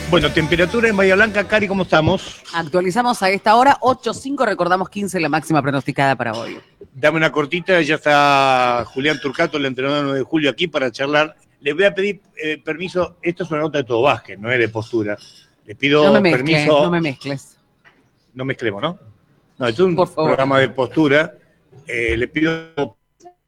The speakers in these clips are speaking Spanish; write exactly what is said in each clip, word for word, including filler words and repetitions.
Bueno, temperatura en Bahía Blanca, Cari, ¿cómo estamos? Actualizamos a esta hora, ocho cinco, recordamos quince la máxima pronosticada para hoy. Dame una cortita, ya está Julián Turcato, el entrenador nueve de julio, aquí para charlar. Les voy a pedir eh, permiso, esto es una nota de todo básquet, no es de postura. Les pido no me mezcles, permiso. No me mezcles. No mezclemos, ¿no? No, esto es un programa de postura. Eh, le pido...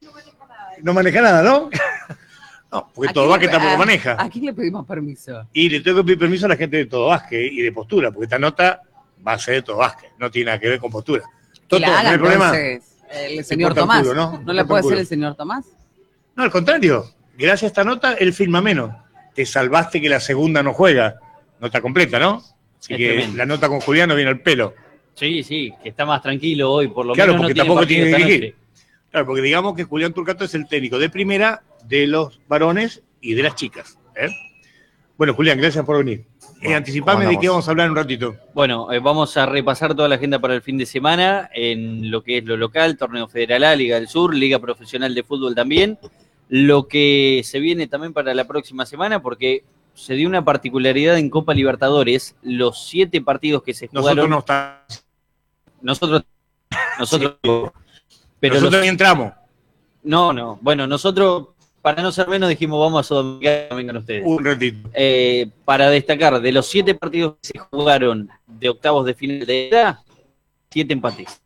No maneja nada, ¿no? No, porque todo básquet tampoco maneja. ¿A quién le pedimos permiso? Y le tengo que pedir permiso a la gente de todo básquet y de postura, porque esta nota va a ser de todo básquet, no tiene nada que ver con postura. Toto, ¿no hay problema? El señor Tomás. Culo, ¿no? ¿No le puede ser el señor Tomás? No, al contrario. Gracias a esta nota, él firma menos. Te salvaste que la segunda no juega. Nota completa, ¿no? Así es que tremendo. La nota con Julián no viene al pelo. Sí, sí, que está más tranquilo hoy, por lo claro, menos porque no tampoco tiene que dirigir. noche. Claro, porque digamos que Julián Turcato es el técnico de primera de los varones y de las chicas. ¿eh? Bueno, Julián, gracias por venir. Eh, anticipame de qué vamos a hablar en un ratito. Bueno, eh, vamos a repasar toda la agenda para el fin de semana en lo que es lo local, Torneo Federal A, Liga del Sur, Liga Profesional de Fútbol también. Lo que se viene también para la próxima semana, porque se dio una particularidad en Copa Libertadores, los siete partidos que se jugaron... Nosotros no estamos... Nosotros... Nosotros... Sí. Pero nosotros los... ni entramos. No, no. Bueno, nosotros... Para no ser menos, dijimos, vamos a Sudamericana, vengan ustedes. Un ratito. Eh, para destacar, de los siete partidos que se jugaron de octavos de final de edad, siete empates.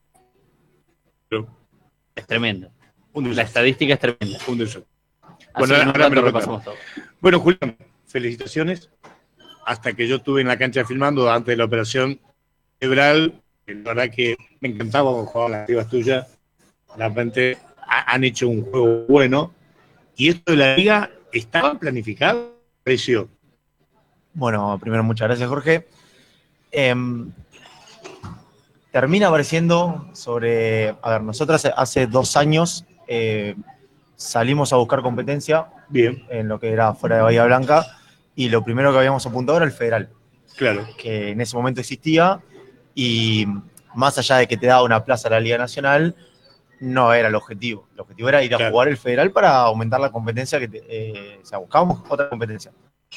Pero, es tremendo. La estadística es tremenda. Un desastre. Bueno, ahora, ahora me lo repasamos todo. Bueno, Julián, felicitaciones. Hasta que yo estuve en la cancha filmando antes de la operación cerebral, la verdad que me encantaba jugar las rivas tuyas. Realmente han hecho un juego bueno. ¿Y esto de la liga estaba planificado? ¿Pareció? Bueno, primero muchas gracias, Jorge. Eh, termina apareciendo sobre... A ver, nosotros hace, hace dos años eh, salimos a buscar competencia. Bien. En lo que era fuera de Bahía Blanca. Y lo primero que habíamos apuntado era el federal. Claro. Que en ese momento existía. Y más allá de que te daba una plaza a la Liga Nacional... No era el objetivo. El objetivo era ir a claro. jugar el federal para aumentar la competencia. que te, eh, O sea, buscábamos otra competencia.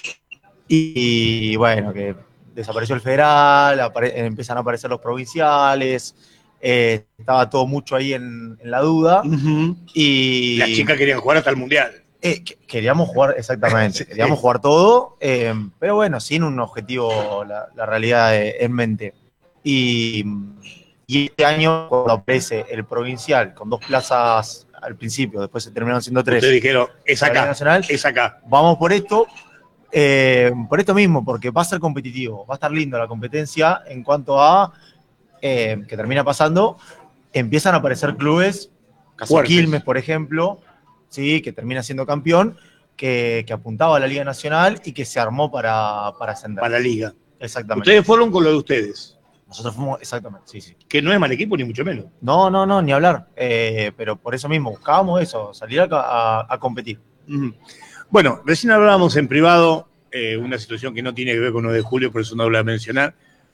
Y, y bueno, que desapareció el federal, apare, empiezan a aparecer los provinciales. Eh, estaba todo mucho ahí en, en la duda. Uh-huh. Y las chicas querían jugar hasta el mundial. Eh, queríamos jugar, exactamente. sí, queríamos sí. jugar todo. Eh, pero bueno, sin un objetivo, la, la realidad eh, en mente. Y... Y este año, cuando aparece el provincial, con dos plazas al principio, después se terminaron siendo tres. Ustedes dijeron, es acá, nacional, es acá. Vamos por esto, eh, por esto mismo, porque va a ser competitivo, va a estar lindo la competencia en cuanto a, eh, que termina pasando, empiezan a aparecer clubes, caso Fuertes. Quilmes, por ejemplo, sí, que termina siendo campeón, que, que apuntaba a la Liga Nacional y que se armó para, para ascender. Para la Liga. Exactamente. Ustedes fueron con lo de ustedes. Nosotros fuimos, exactamente, sí, sí. Que no es mal equipo, ni mucho menos. No, no, no, ni hablar. Eh, pero por eso mismo, buscábamos eso, salir a, a, a competir. Uh-huh. Bueno, recién hablábamos en privado, eh, una situación que no tiene que ver con nueve de julio, por eso no lo voy a mencionar,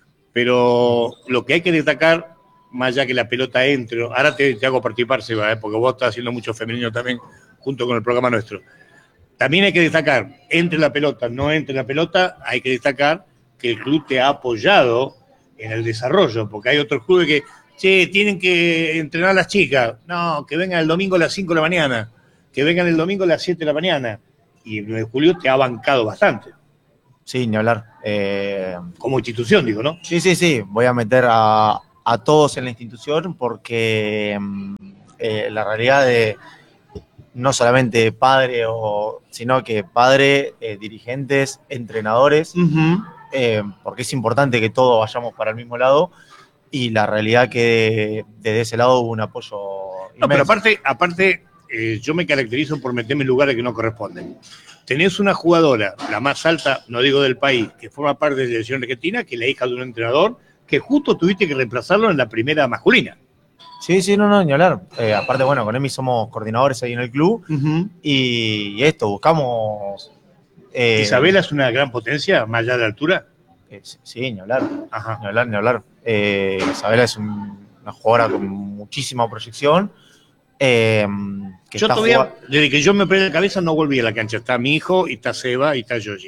pero lo que hay que destacar, más allá que la pelota entre, ahora te, te hago participar, Seba, eh, porque vos estás haciendo mucho femenino también, junto con el programa nuestro. También hay que destacar, entre la pelota, no entre la pelota, hay que destacar que el club te ha apoyado en el desarrollo, porque hay otros clubes que, che, tienen que entrenar a las chicas. No, que vengan el domingo a las cinco de la mañana, que vengan el domingo a las siete de la mañana. Y el nueve de julio te ha bancado bastante. Sí, ni hablar. Eh... Como institución, digo, ¿no? Sí, sí, sí. Voy a meter a, a todos en la institución porque eh, la realidad de no solamente padre, o, sino que padre, eh, dirigentes, entrenadores, uh-huh. Eh, porque es importante que todos vayamos para el mismo lado y la realidad que desde ese lado hubo un apoyo inmenso. No, pero aparte, aparte eh, yo me caracterizo por meterme en lugares que no corresponden. Tenés una jugadora, la más alta, no digo del país, que forma parte de la selección argentina, que es la hija de un entrenador, que justo tuviste que reemplazarlo en la primera masculina. Sí, sí, no, no, ni hablar. Eh, aparte, bueno, con Emi somos coordinadores ahí en el club uh-huh. y, y esto, buscamos... Eh, ¿Isabela es una gran potencia, más allá de la altura? Eh, sí, ni hablar. Ajá. Ni hablar, ni hablar. Eh, Isabela es un, una jugadora con muchísima proyección. Eh, que yo está todavía, jugando... desde que yo me operé la cabeza, no volví a la cancha. Está mi hijo, y está Seba, y está Yoshi.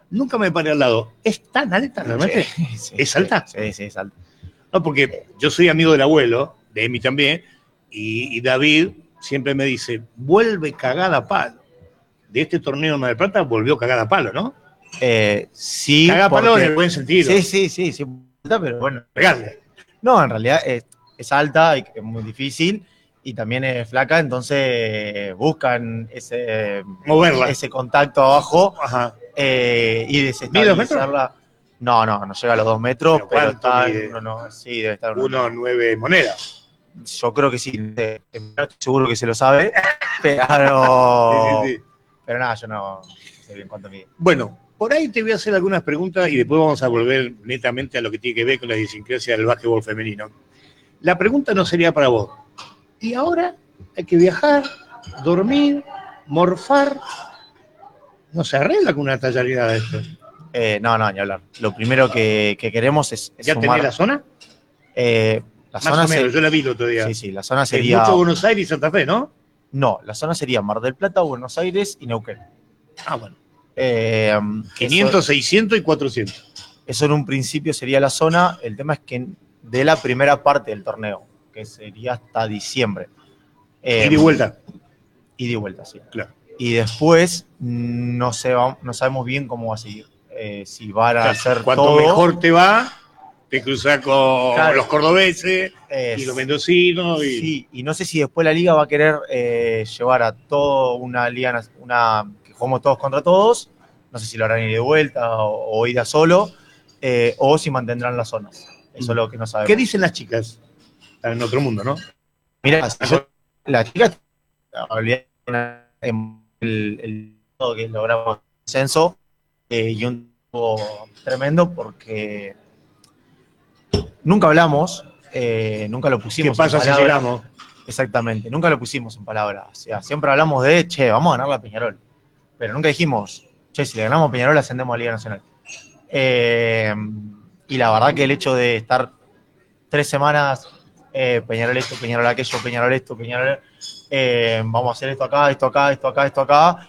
nunca me paré al lado. ¿Es tan alta realmente? Sí, sí, ¿Es alta? Sí, sí, es alta. No, porque yo soy amigo del abuelo, de Emi también, y, y David siempre me dice, vuelve cagada a palo. De este torneo de Mar del Plata volvió cagada a palo, ¿no? Eh, sí. Cagada a palo porque... en el buen sentido. Sí, sí, sí, sí, pero bueno. Regale. No, en realidad es, es alta y es muy difícil y también es flaca, entonces buscan ese, Moverla. ese contacto abajo Ajá. eh, y desestabilizarla. No, no, no llega a los dos metros, pero, pero está en uno, no, sí, debe estar uno nueve monedas. Yo creo que sí, eh, estoy seguro que se lo sabe, pero, sí, sí, sí. Pero nada, yo no sé bien cuánto mide. Bueno, por ahí te voy a hacer algunas preguntas y después vamos a volver netamente a lo que tiene que ver con la idiosincrasia del básquetbol femenino. La pregunta no sería para vos. Y ahora hay que viajar, dormir, morfar. ¿No se arregla con una tallarina de esto? Eh, no, no, ni hablar. Lo primero que, que queremos es, es ¿Ya sumar... tenés la zona? Eh, la Más zona o menos, se... yo la vi el otro día. Sí, sí, la zona sería... Es mucho Buenos Aires y Santa Fe, ¿no? No, la zona sería Mar del Plata, Buenos Aires y Neuquén. Ah, bueno. Eh, quinientos, eso, seiscientos y cuatrocientos. Eso en un principio sería la zona. El tema es que de la primera parte del torneo, que sería hasta diciembre. Eh, ¿Y de vuelta? Y de vuelta, sí. Claro. Y después no, se va, no sabemos bien cómo va a seguir. Eh, si van a claro, hacer cuanto todo... mejor te va, te cruzas con claro, los cordobeses es, y los mendocinos. Y... Sí, y no sé si después la liga va a querer eh, llevar a toda una liga, una que jugamos todos contra todos. No sé si lo harán ir de vuelta o, o ida solo, eh, o si mantendrán las zonas. Eso es lo que no sabemos. ¿Qué dicen las chicas? Están en otro mundo, ¿no? Mira, las chicas, el, el que logramos el ascenso eh, y un tiempo tremendo porque nunca hablamos, eh, nunca lo pusimos ¿Qué pasa en palabras? Si llegamos? Exactamente, nunca lo pusimos en palabras. O sea, siempre hablamos de, che, vamos a ganar la Peñarol. Pero nunca dijimos, che, si le ganamos a Peñarol ascendemos a Liga Nacional. Eh, y la verdad que el hecho de estar tres semanas, eh, Peñarol esto, Peñarol aquello, Peñarol esto, Peñarol... Eh, vamos a hacer esto acá, esto acá, esto acá, esto acá,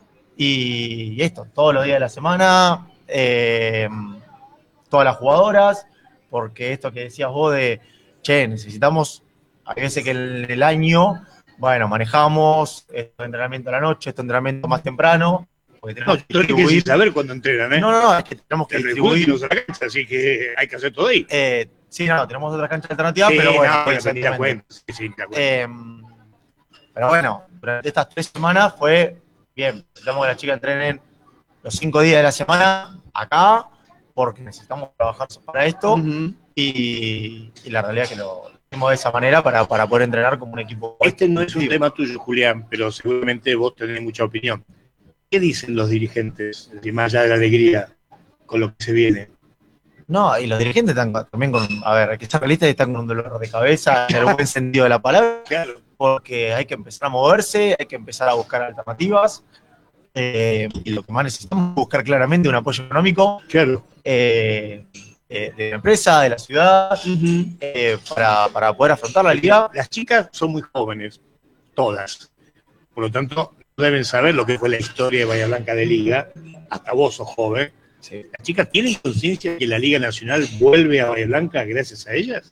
y, y esto, todos los días de la semana, eh, todas las jugadoras, porque esto que decías vos de, che, necesitamos, hay veces que el, el año, bueno, manejamos esto de entrenamiento a la noche, esto de entrenamiento más temprano, porque tenemos no, que distribuir. Que saber cuándo entrenan, ¿eh? No, no, no, es que tenemos que el distribuir. No cancha, así que hay que hacer todo ahí. Eh, sí, no, tenemos otra cancha alternativa, sí, pero bueno, no, bueno sí, cuenta, sí, sí, eh, pero bueno, durante estas tres semanas fue bien. Necesitamos que las chicas entrenen los cinco días de la semana acá, porque necesitamos trabajar para esto. Uh-huh. y, y la realidad es que lo hicimos de esa manera para, para poder entrenar como un equipo. Este no es un tema tuyo, Julián, pero seguramente vos tenés mucha opinión. ¿Qué dicen los dirigentes, más allá de la alegría, con lo que se viene? No, y los dirigentes están también con, a ver, hay que estar realistas y están con un dolor de cabeza, en el buen sentido de la palabra. Claro. Porque hay que empezar a moverse, hay que empezar a buscar alternativas, eh, y lo que más necesitamos es buscar claramente un apoyo económico claro. eh, eh, de la empresa, de la ciudad, uh-huh. eh, para, para poder afrontar la liga. Las chicas son muy jóvenes, todas, por lo tanto deben saber lo que fue la historia de Bahía Blanca de Liga, hasta vos sos joven. Sí. ¿Las chicas tienen conciencia de que la Liga Nacional vuelve a Bahía Blanca gracias a ellas?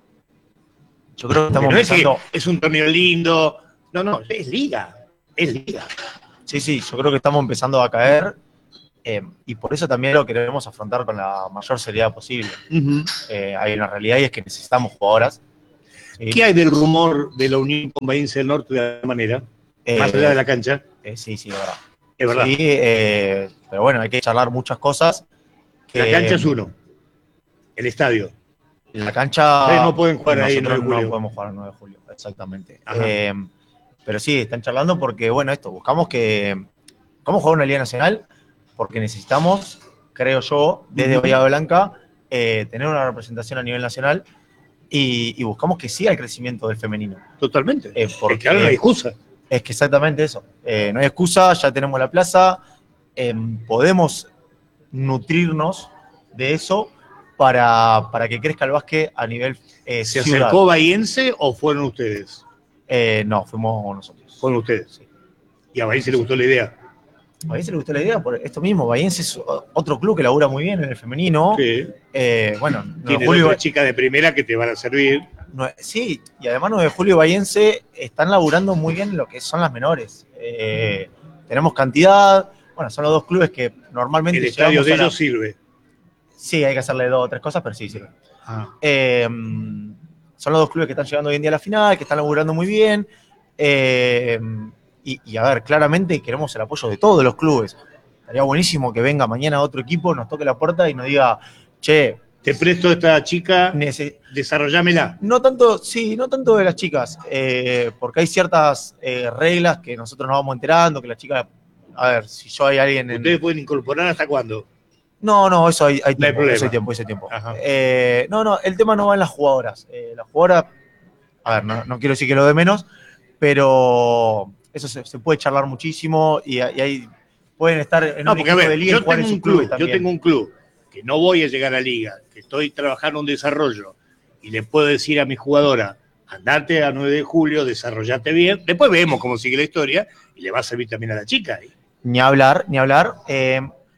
Yo creo que estamos no empezando... es que es un torneo lindo, no, no, es liga, es liga. Sí, sí, yo creo que estamos empezando a caer eh, y por eso también lo queremos afrontar con la mayor seriedad posible. Uh-huh. Eh, hay una realidad y es que necesitamos jugadoras. ¿Sí? ¿Qué hay del rumor de la Unión Convencional del Norte de alguna manera? Eh, más allá de la cancha. Eh, sí, sí, es verdad. Es verdad. Sí, eh, pero bueno, hay que charlar muchas cosas. Que, la cancha es uno, el estadio. La cancha... Ustedes no pueden jugar ahí en nueve de julio. No podemos jugar el nueve de julio, exactamente. Eh, pero sí, están charlando porque, bueno, esto, buscamos que... ¿Cómo jugar una Liga Nacional? Porque necesitamos, creo yo, desde Bahía Blanca, eh, tener una representación a nivel nacional y, y buscamos que siga el crecimiento del femenino. Totalmente. Eh, porque, es que ahora no hay excusa. Es que exactamente eso. Eh, no hay excusa, ya tenemos la plaza, eh, podemos nutrirnos de eso para, para que crezca el básquet a nivel eh, ¿Se ciudad. acercó Bahiense o fueron ustedes? Eh, no, fuimos nosotros. Fueron ustedes. Sí. ¿Y a Bahiense sí. le gustó la idea? a Bahiense le gustó la idea por esto mismo. Bahiense es otro club que labura muy bien en el femenino. Sí. Eh, bueno, tiene dos chicas de primera que te van a servir. Sí, y además nueve de julio y Bahiense están laburando muy bien lo que son las menores. Eh, tenemos cantidad, bueno, son los dos clubes que normalmente... El estadio de la... ellos sirve. Sí, hay que hacerle dos o tres cosas, pero sí sirve. Ah. Eh, son los dos clubes que están llegando hoy en día a la final, que están laburando muy bien. Eh, y, y a ver, claramente queremos el apoyo de todos los clubes. Estaría buenísimo que venga mañana otro equipo, nos toque la puerta y nos diga, che, te presto esta chica, desarrollámela. No tanto, sí, no tanto de las chicas, eh, porque hay ciertas eh, reglas que nosotros nos vamos enterando, que las chicas, a ver, si yo hay alguien en... ¿Ustedes pueden incorporar hasta cuándo? No, no, eso hay, hay no tiempo, hay eso hay tiempo, eso hay tiempo. Eh, no, no, el tema no va en las jugadoras. Eh, las jugadoras, a ver, no, no quiero decir que lo de menos, pero eso se, se puede charlar muchísimo y, y ahí pueden estar en no, un porque, equipo a ver, de liga yo y jugar en tengo su un club, club yo tengo un club que no voy a llegar a liga, que estoy trabajando en desarrollo y le puedo decir a mi jugadora, andate a nueve de julio, desarrollate bien, después vemos cómo sigue la historia y le va a servir también a la chica. Ni hablar, ni hablar. Eh,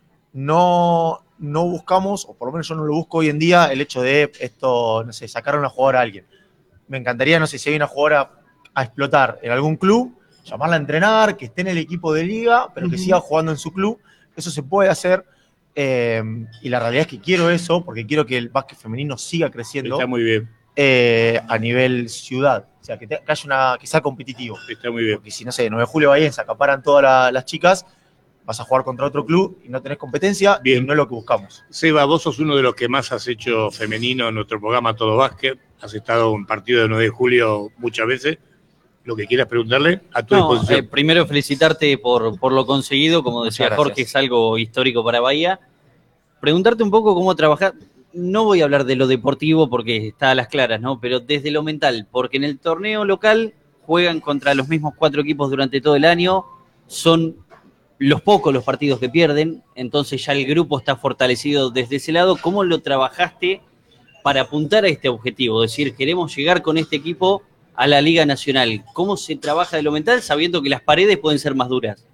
no, no buscamos, o por lo menos yo no lo busco hoy en día, el hecho de esto, no sé, sacar a una jugadora a alguien. Me encantaría, no sé, si hay una jugadora a explotar en algún club, llamarla a entrenar, que esté en el equipo de liga, pero que uh-huh. siga jugando en su club. Eso se puede hacer. Eh, y la realidad es que quiero eso, porque quiero que el básquet femenino siga creciendo. Está muy bien. Eh, a nivel ciudad. O sea, que, te, que haya una, que sea competitivo. Está muy bien. Porque si, no sé, nueve de julio Bahiense acaparan todas la, las chicas, vas a jugar contra otro club y no tenés competencia, bien. Y no es lo que buscamos. Seba, vos sos uno de los que más has hecho femenino en nuestro programa Todo Básquet. Has estado en partido de nueve de julio muchas veces. Lo que quieras preguntarle, a tu no, disposición. Eh, primero felicitarte por, por lo conseguido, como decía Jorge, es algo histórico para Bahía. Preguntarte un poco cómo trabajar, no voy a hablar de lo deportivo porque está a las claras, ¿no? Pero desde lo mental, porque en el torneo local juegan contra los mismos cuatro equipos durante todo el año, son los pocos los partidos que pierden, entonces ya el grupo está fortalecido desde ese lado. ¿Cómo lo trabajaste para apuntar a este objetivo? Es decir, queremos llegar con este equipo a la Liga Nacional. ¿Cómo se trabaja de lo mental sabiendo que las paredes pueden ser más duras?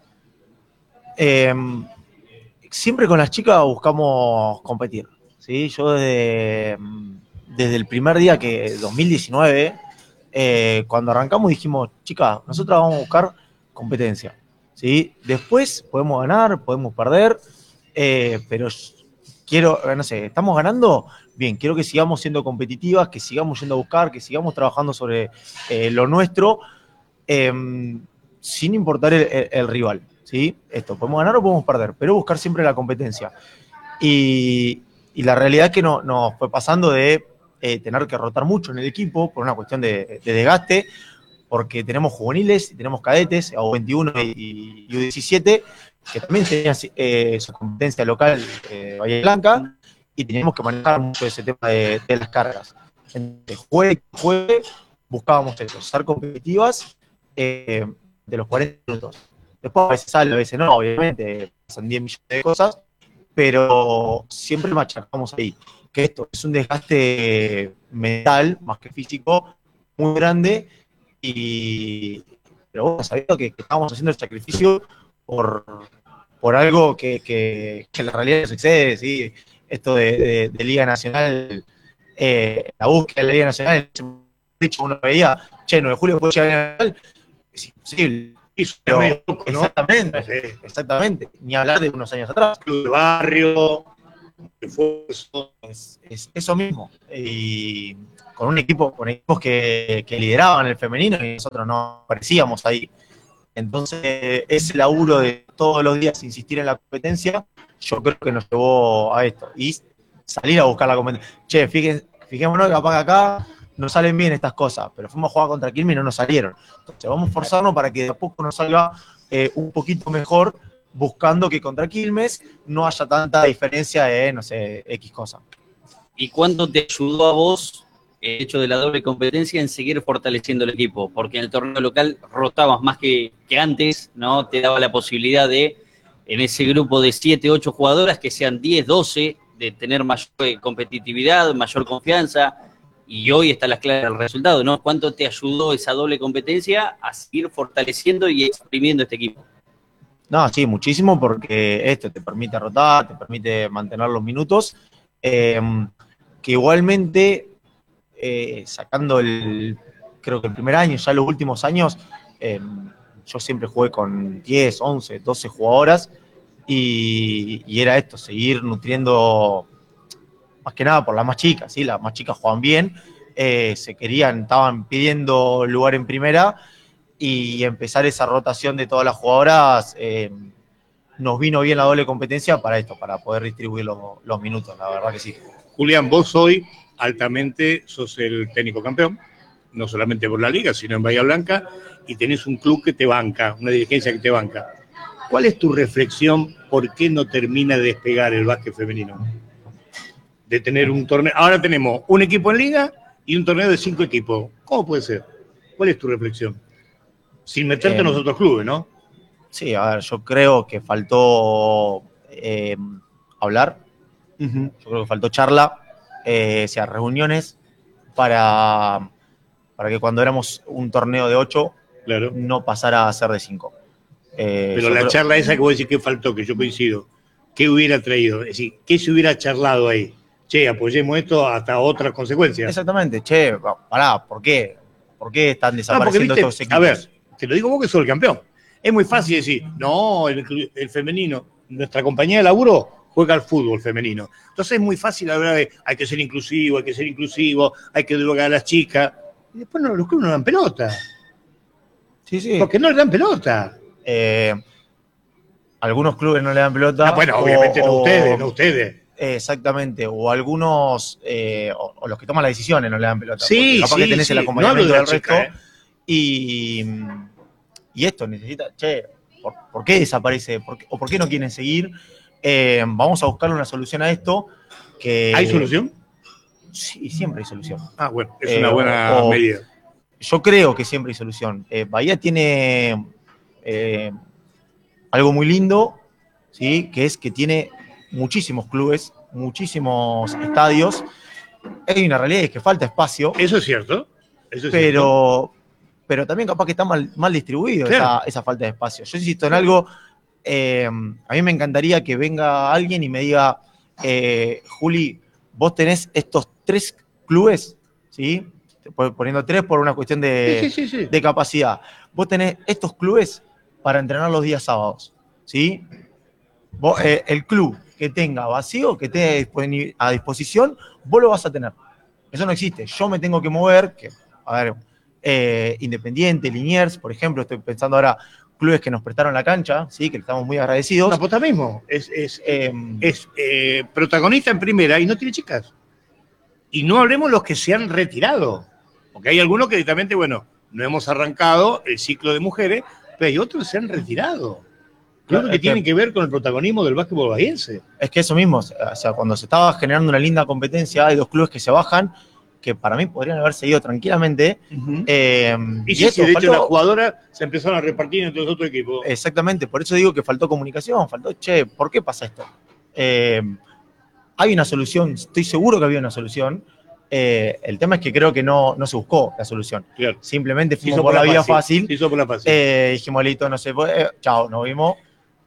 Eh, siempre con las chicas buscamos competir, ¿sí? Yo desde, desde el primer día que dos mil diecinueve, eh, cuando arrancamos dijimos, chicas, nosotros vamos a buscar competencia, ¿sí? Después podemos ganar, podemos perder, eh, pero quiero, no sé, ¿estamos ganando? Bien, quiero que sigamos siendo competitivas, que sigamos yendo a buscar, que sigamos trabajando sobre eh, lo nuestro, eh, sin importar el, el, el rival, ¿sí? Esto, podemos ganar o podemos perder, pero buscar siempre la competencia. Y, y la realidad es que no, nos fue pasando de eh, tener que rotar mucho en el equipo por una cuestión de, de desgaste, porque tenemos juveniles y tenemos cadetes, A U veintiuno y, y U diecisiete, que también tenían eh, su competencia local eh, Bahía Blanca, y teníamos que manejar mucho ese tema de, de las cargas. Entonces, juegue, juegue, buscábamos eso, ser competitivas eh, de los cuarenta minutos. Después a veces sale, a veces no, obviamente, pasan diez millones de cosas, pero siempre machacamos ahí. Que esto es un desgaste mental, más que físico, muy grande, y pero bueno, sabiendo que, que estamos haciendo el sacrificio por, por algo que, que, que en la realidad no sucede, ¿sí? Esto de, de, de Liga Nacional, eh, la búsqueda de la Liga Nacional, dicho, uno veía, che, nueve de julio puede llegar a la Nacional, es imposible. Pero, loco, ¿no? Exactamente, sí. exactamente. Ni hablar de unos años atrás. Club de barrio, esfuerzo. Es, es eso mismo. Y con un equipo, con equipos que, que lideraban el femenino y nosotros no aparecíamos ahí. Entonces, ese laburo de todos los días insistir en la competencia, yo creo que nos llevó a esto. Y salir a buscar la competencia. Che, fíjense, fijémonos que capaz acá no salen bien estas cosas, pero fuimos a jugar contra Quilmes y no nos salieron. Entonces, vamos a forzarnos para que de a poco nos salga eh, un poquito mejor, buscando que contra Quilmes no haya tanta diferencia de, no sé, X cosa. ¿Y cuánto te ayudó a vos el hecho de la doble competencia en seguir fortaleciendo el equipo? Porque en el torneo local rotabas más que, que antes, ¿no? Te daba la posibilidad de, en ese grupo de siete, ocho jugadoras, que sean diez, doce, de tener mayor competitividad, mayor confianza, y hoy está la clave del resultado, ¿no? ¿Cuánto te ayudó esa doble competencia a seguir fortaleciendo y exprimiendo este equipo? No, sí, muchísimo, porque esto te permite rotar, te permite mantener los minutos, eh, que igualmente, eh, sacando el, creo que el primer año, ya los últimos años, eh, yo siempre jugué con diez, once, doce jugadoras, y, y era esto, seguir nutriendo, más que nada por las más chicas, ¿sí? Las más chicas jugaban bien, eh, se querían, estaban pidiendo lugar en primera, y empezar esa rotación de todas las jugadoras eh, nos vino bien la doble competencia para esto, para poder distribuir los, los minutos, la verdad que sí. Julián, vos hoy altamente sos el técnico campeón, no solamente por la liga, sino en Bahía Blanca, y tenés un club que te banca, una dirigencia que te banca. ¿Cuál es tu reflexión por qué no termina de despegar el básquet femenino? De tener un torneo, ahora tenemos un equipo en liga y un torneo de cinco equipos. ¿Cómo puede ser? ¿Cuál es tu reflexión? Sin meterte eh, en los otros clubes, ¿no? Sí, a ver, yo creo que faltó eh, hablar, uh-huh. Yo creo que faltó charla, eh, o sea, reuniones para, para que cuando éramos un torneo de ocho, claro, no pasara a ser de cinco. Eh, Pero la creo... charla esa que vos decís que faltó, que yo coincido, ¿qué hubiera traído? Es decir, ¿qué se hubiera charlado ahí? Che, apoyemos esto hasta otras consecuencias. Exactamente, che, pará, ¿por qué? ¿Por qué están desapareciendo no, viste, estos equipos? A ver, te lo digo vos que sos el campeón. Es muy fácil decir, no, el, el femenino, nuestra compañía de laburo juega al fútbol femenino. Entonces es muy fácil hablar de, hay que ser inclusivo, hay que ser inclusivo, hay que educar a las chicas. Y después no, los clubes no dan pelota. Sí, sí. Porque no le dan pelota. Eh, algunos clubes no le dan pelota. Ah, bueno, obviamente o, no ustedes, no ustedes. Exactamente, o algunos, eh, o, o los que toman las decisiones no le dan pelota. Sí, capaz sí, que tenés sí. el acompañamiento no del chica, resto. Eh. Y, y esto necesita, che, ¿por, ¿por qué desaparece? ¿Por qué, ¿O por qué no quieren seguir? Eh, vamos a buscarle una solución a esto. Que, ¿Hay solución? Sí, siempre hay solución. Ah, bueno, es eh, una buena o, medida. Yo creo que siempre hay solución. Eh, Bahía tiene eh, algo muy lindo, ¿sí? Que es que tiene muchísimos clubes, muchísimos estadios. Hay una realidad, es que falta espacio. Eso es cierto. Eso es pero, cierto. pero también capaz que está mal, mal distribuido, claro, esa, esa falta de espacio. Yo insisto en algo, eh, a mí me encantaría que venga alguien y me diga, eh, Juli, vos tenés estos tres clubes, ¿sí? Poniendo tres por una cuestión de, sí, sí, sí, sí. de capacidad. Vos tenés estos clubes para entrenar los días sábados, ¿sí? Vos, eh, el club que tenga vacío, que esté a disposición, vos lo vas a tener. Eso no existe. Yo me tengo que mover, que, a ver, eh, Independiente, Liniers, por ejemplo, estoy pensando ahora clubes que nos prestaron la cancha, sí, que estamos muy agradecidos. La Pota mismo, es, es, eh, es eh, protagonista en primera y no tiene chicas. Y no hablemos los que se han retirado, porque hay algunos que directamente, bueno, no hemos arrancado el ciclo de mujeres, pero hay otros que se han retirado. Claro, que tienen que, que ver con el protagonismo del básquetbol bahiense. Es que eso mismo, o sea, cuando se estaba generando una linda competencia, hay dos clubes que se bajan, que para mí podrían haber seguido tranquilamente. Uh-huh. eh, y, y sí, eso, sí, de faltó, hecho las jugadoras se empezaron a repartir entre los otros equipos. Exactamente, por eso digo que faltó comunicación, faltó, che, ¿por qué pasa esto? Eh, hay una solución, estoy seguro que había una solución. Eh, el tema es que creo que no, no se buscó la solución. Claro. Simplemente fuimos por, por la vía fácil. fácil. Por la fácil. Eh, dijimos, listo, no sé, eh, chao, nos vimos.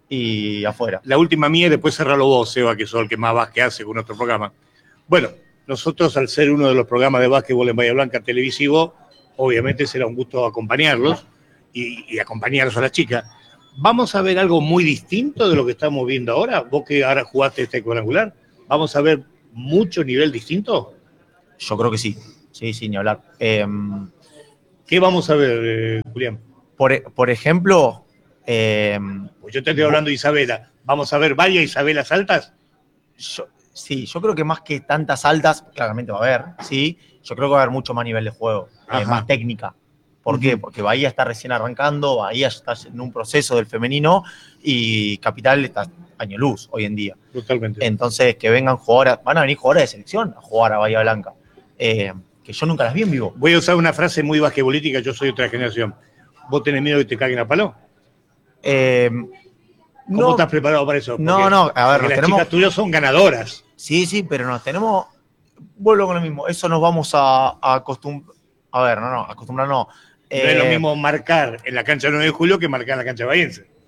Y afuera. La última mía y después cerralo vos, Seba, que sos el que más básquet hace con nuestro programa. Bueno, nosotros al ser uno de los programas de básquetbol en Bahía Blanca televisivo, obviamente será un gusto acompañarlos y, y acompañarlos a las chicas. ¿Vamos a ver algo muy distinto de lo que estamos viendo ahora? Vos que ahora jugaste este cuadrangular, ¿vamos a ver mucho nivel distinto? Yo creo que sí, sí, sí, ni hablar. Eh, ¿Qué vamos a ver, eh, Julián? Por, por ejemplo... Eh, pues yo te estoy hablando de Isabela. ¿Vamos a ver varias Isabelas altas? Yo, sí, yo creo que más que tantas altas, claramente va a haber, sí. Yo creo que va a haber mucho más nivel de juego, eh, más técnica. ¿Por uh-huh. qué? Porque Bahía está recién arrancando, Bahía está en un proceso del femenino y Capital está año luz hoy en día. Totalmente. Entonces, que vengan jugadoras, van a venir jugadoras de selección a jugar a Bahía Blanca, eh, que yo nunca las vi en vivo. Voy a usar una frase muy basquetbolística, yo soy de otra generación. ¿Vos tenés miedo de que te caguen a palo? Eh, ¿Cómo no, estás preparado para eso? Porque, no, no, a ver, las tenemos, chicas tuyas son ganadoras. Sí, sí, pero nos tenemos, vuelvo con lo mismo, eso nos vamos a, a acostumbrar, a ver, no, no, acostumbrar no. Eh, no es lo mismo marcar en la cancha nueve de julio que marcar en la cancha bahiense.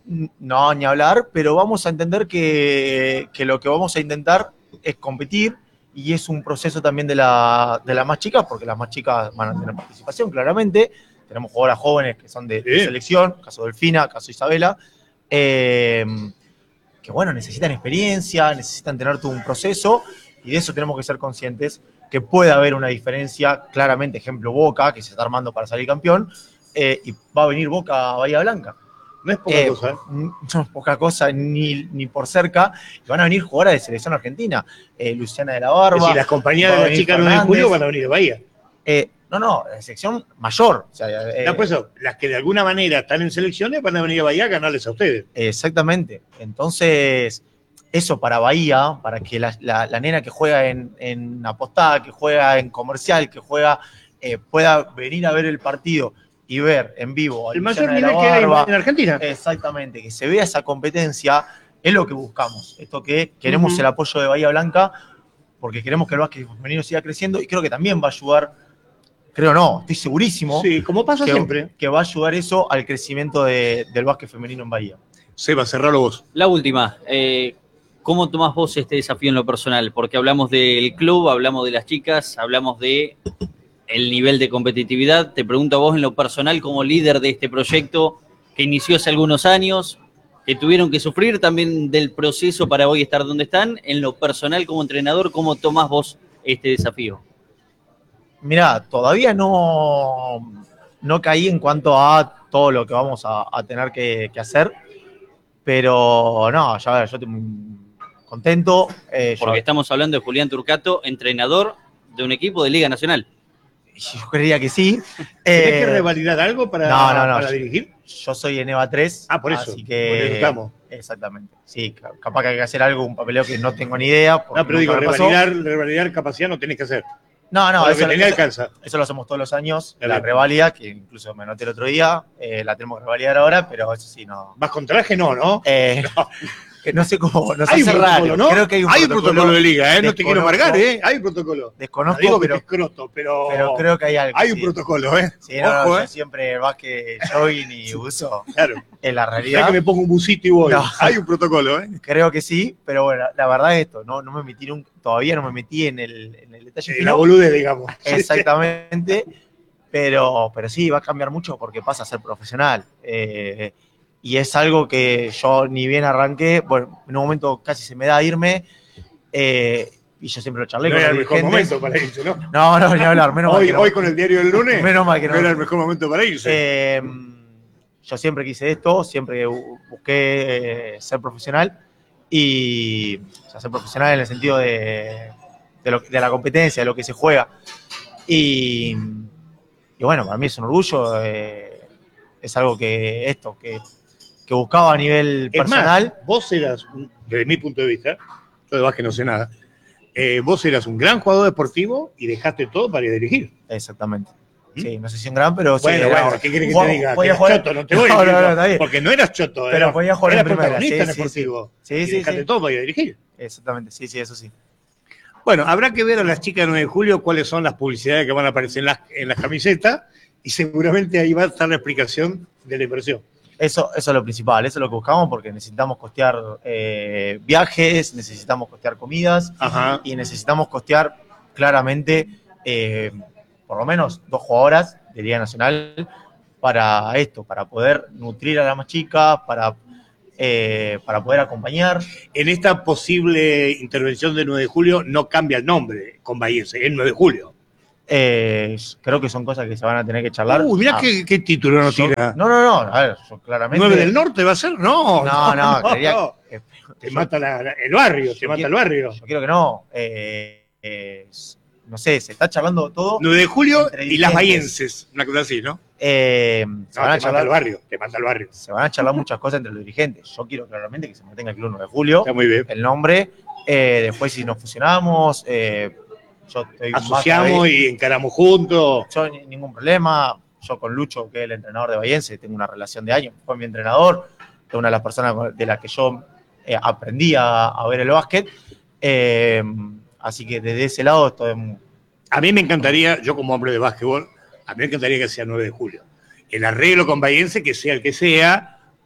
No, ni hablar, pero vamos a entender que, que lo que vamos a intentar es competir y es un proceso también de, la, de las más chicas, porque las más chicas van a tener participación, claramente. Tenemos jugadoras jóvenes que son de, de selección, caso Delfina, caso Isabela, eh, que bueno, necesitan experiencia, necesitan tener todo un proceso y de eso tenemos que ser conscientes, que puede haber una diferencia, claramente, ejemplo Boca, que se está armando para salir campeón, eh, y va a venir Boca a Bahía Blanca. No es poca eh, cosa. ¿eh? No es poca cosa, ni, ni por cerca. Y van a venir jugadoras de selección argentina. Eh, Luciana de la Barba. Es decir, las compañías de la chica nueve de julio van a venir de Bahía. Eh, no, no, la selección mayor. O sea, eh, no, por eso, las que de alguna manera están en selecciones van a venir a Bahía a ganarles a ustedes. Exactamente. Entonces, eso para Bahía, para que la, la, la nena que juega en, en Apostada, que juega en Comercial, que juega, eh, pueda venir a ver el partido y ver en vivo el mayor nivel que hay en Argentina. Exactamente, que se vea esa competencia, es lo que buscamos. Esto que queremos uh-huh. el apoyo de Bahía Blanca, porque queremos que el básquet femenino siga creciendo y creo que también va a ayudar, creo no, estoy segurísimo. Sí, como pasa que, siempre. Que va a ayudar eso al crecimiento de, del básquet femenino en Bahía. Seba, cerralo vos. La última, eh, ¿cómo tomás vos este desafío en lo personal? Porque hablamos del club, hablamos de las chicas, hablamos de el nivel de competitividad. Te pregunto a vos en lo personal, como líder de este proyecto que inició hace algunos años, que tuvieron que sufrir también del proceso para hoy estar donde están. En lo personal, como entrenador, ¿cómo tomás vos este desafío? Mirá, todavía no, no caí en cuanto a todo lo que vamos a, a tener que, que hacer, pero no, ya ver, yo estoy contento. Eh, Porque yo... estamos hablando de Julián Turcato, entrenador de un equipo de Liga Nacional. Yo creería que sí. ¿Tenés eh, que revalidar algo para, no, no, no, para yo, dirigir? Yo soy en EVA tres. Ah, por eso. Así que estamos. Exactamente. Sí, capaz que hay que hacer algo, un papeleo que no tengo ni idea. No, pero digo, revalidar, revalidar capacidad no tenés que hacer. No, no, eso, eso, alcanza. eso lo hacemos todos los años. La, la revalida, que incluso me anoté el otro día, eh, la tenemos que revalidar ahora, pero eso sí, no. ¿Vas con traje? No, ¿no? Eh, no. Que no sé cómo, no sé hay un protocolo, ¿no? Creo que hay un hay protocolo, un protocolo de liga, ¿eh? No te quiero amargar, ¿eh? Hay un protocolo. Desconozco, no digo pero, que te escroto, pero, pero creo que hay algo. Hay un sí. protocolo, ¿eh? Sí, no, Ojo, no, ¿eh? Yo siempre más que jogging y uso. Claro. En la realidad. Ya que me pongo un busito y voy. No. Hay un protocolo, ¿eh? Creo que sí, pero bueno, la verdad es esto, no, no me metí nunca, todavía no me metí en el, en el detalle. En la boludez, digamos. Exactamente. pero, pero sí, va a cambiar mucho porque pasa a ser profesional. Eh, Y es algo que yo ni bien arranqué, bueno, en un momento casi se me da irme, eh, y yo siempre lo charlé no con era los el mejor momento para irse, ¿no? No, no, ni hablar, menos hoy, mal que no. Hoy con el diario del lunes, menos mal que no, no era el mejor momento para irse. Eh, yo siempre quise esto, siempre busqué eh, ser profesional, y o sea, ser profesional en el sentido de, de, lo, de la competencia, de lo que se juega. Y, y bueno, para mí es un orgullo, eh, es algo que esto, que... que buscaba a nivel es personal. Más, vos eras, desde mi punto de vista, yo de básquet no sé nada, eh, vos eras un gran jugador deportivo y dejaste todo para ir a dirigir. Exactamente. ¿Mm? Sí, no sé si un gran, pero bueno, sí. Bueno, era, ¿qué querés que te diga? Que jugar... choto, no te voy a decir, no, no, no, porque no eras choto, pero era, podía jugar eras en primera. protagonista Sí, en deportivo. Sí, y sí, dejaste sí. todo para ir a dirigir. Exactamente, sí, sí, eso sí. Bueno, habrá que ver a las chicas del nueve de julio cuáles son las publicidades que van a aparecer en las, en las camisetas y seguramente ahí va a estar la explicación de la inversión. Eso, eso es lo principal, eso es lo que buscamos porque necesitamos costear eh, viajes, necesitamos costear comidas. Ajá. Y necesitamos costear claramente eh, por lo menos dos jugadoras de Liga Nacional para esto, para poder nutrir a las más chicas, para, eh, para poder acompañar. En esta posible intervención del nueve de julio no cambia el nombre con Bahiense, es nueve de julio. Eh, creo que son cosas que se van a tener que charlar. Uy, mirá ah, qué, qué título no tira. No, no, no, a ver, yo claramente... ¿nueve del norte va a ser? No, no, no, no, creía no. Que, te yo, mata la, la, el barrio, te mata quiero, el barrio. Yo quiero que no. Eh, eh, no sé, se está charlando todo. nueve de julio y las bahienses, una cosa así, ¿no? Eh, se no, van a te charlar, mata el barrio, te mata el barrio. Se van a charlar muchas cosas entre los dirigentes. Yo quiero claramente que se mantenga el club nueve de julio. Está muy bien. El nombre. Eh, después, si nos fusionamos, eh, yo estoy asociamos y encaramos juntos. Yo ningún problema. Yo con Lucho, que es el entrenador de Bahiense, tengo una relación de años. Fue mi entrenador. Es una de las personas de las que yo eh, aprendí a, a ver el básquet. Eh, así que desde ese lado estoy... A mí me encantaría, yo como hombre de básquetbol, a mí me encantaría que sea nueve de julio. El arreglo con Bahiense, que sea el que sea,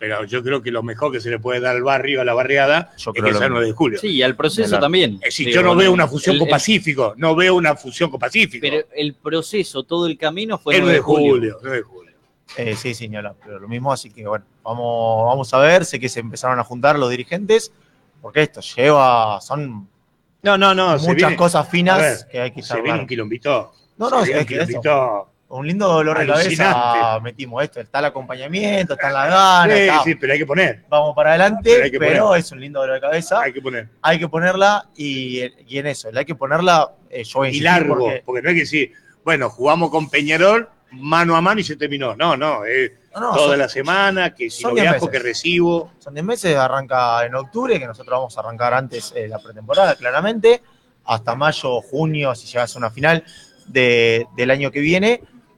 pero yo creo que lo mejor que se le puede dar al barrio, a la barriada, Yo es creo que lo sea mismo. nueve de julio. Sí, y al proceso Claro. también. Es decir, Digo, yo no veo una el- fusión el- con el- Pacífico, no veo una fusión con Pacífico. Pero el proceso, todo el camino fue el nueve nueve de julio, nueve de julio. Eh, sí, sí, ni hablar, pero lo mismo, así que bueno, vamos, vamos a ver, sé que se empezaron a juntar los dirigentes, porque esto lleva, son No, no, no. se muchas viene- cosas a finas ver, que hay que Se viene un charlar. quilombito. No, no, se viene es un que eso. quilombito. Un lindo dolor de cabeza Alucinante. metimos esto, está el acompañamiento, está la gana, Sí, está- sí, pero hay que poner. vamos para Pero adelante, hay que pero poner. es un lindo dolor de cabeza, Hay que poner. hay que ponerla y, y en eso, hay que ponerla, eh, yo voy a Y insistir largo, porque- porque no hay que decir, bueno, jugamos con Peñarol mano a mano y se terminó. No, no, es No, no, toda son- la semana, que si son no diez viajo, meses. que recibo. Son diez meses, arranca en octubre, que nosotros vamos a arrancar antes eh, la pretemporada, claramente, hasta mayo, junio, si llegas a una final de- del año que viene.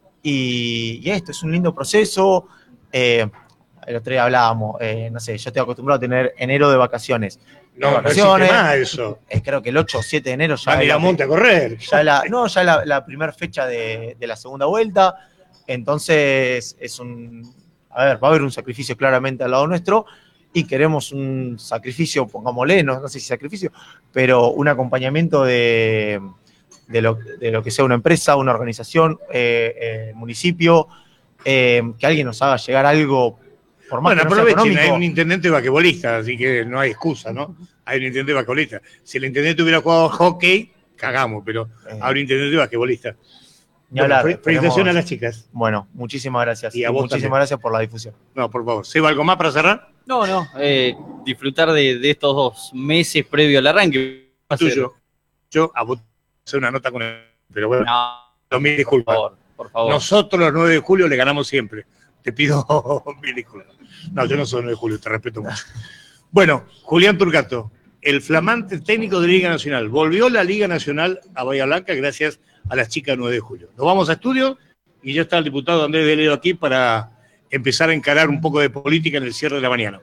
Y, y esto es un lindo proceso. Eh, el otro día hablábamos, eh, no sé, yo estoy acostumbrado a tener enero de vacaciones. No, no vacaciones. existe más eso. Eh, creo que el ocho o siete de enero ya Van a es ir a la- monte a correr. ya la, no, ya la, la primera fecha de, de la segunda vuelta. Entonces, es un. A ver, va a haber un sacrificio claramente al lado nuestro y queremos un sacrificio, pongámosle, no, no sé si sacrificio, pero un acompañamiento de, de, lo, de lo que sea una empresa, una organización, eh, eh, municipio, eh, que alguien nos haga llegar algo, por más Bueno, que no sea aprovechen, hay económico. un intendente vaquebolista, así que no hay excusa, ¿no? Hay un intendente vaquebolista. Si el intendente hubiera jugado hockey, cagamos, pero Eh, hay un intendente vaquebolista. ni hablar, Bueno, fe- felicitaciones esperemos- a las chicas. Bueno, muchísimas gracias. Y a Y vos muchísimas también. gracias por la difusión. No, por favor. ¿Seba, algo más para cerrar? No, no, eh, disfrutar de, de estos dos meses previo al arranque. Va a ser- Tuyo. Yo a vos hacer una nota con él, pero bueno, No, mil por disculpas. favor, por favor. Nosotros los nueve de julio le ganamos siempre. Te pido mil disculpas. No, yo no soy nueve de julio, te respeto mucho. Bueno, Julián Turcato, el flamante técnico de Liga Nacional. Volvió la Liga Nacional a Bahía Blanca gracias a las chicas nueve de julio. Nos vamos a estudio y ya está el diputado Andrés de Ledo aquí para empezar a encarar un poco de política en el cierre de la mañana.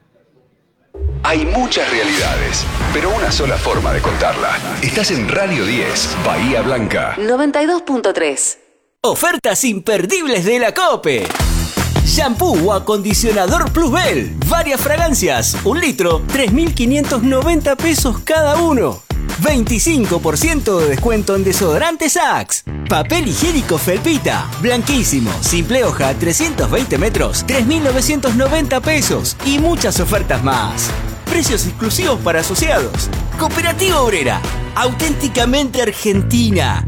Hay muchas realidades, pero una sola forma de contarla. Estás en Radio diez, Bahía Blanca. noventa y dos punto tres. Ofertas imperdibles de la COPE. Shampoo o acondicionador Plusbel. Varias fragancias. Un litro, tres mil quinientos noventa pesos cada uno. veinticinco por ciento de descuento en desodorantes Axe. Papel higiénico Felpita. Blanquísimo. Simple hoja, trescientos veinte metros. tres mil novecientos noventa pesos. Y muchas ofertas más. Precios exclusivos para asociados. Cooperativa Obrera. Auténticamente argentina.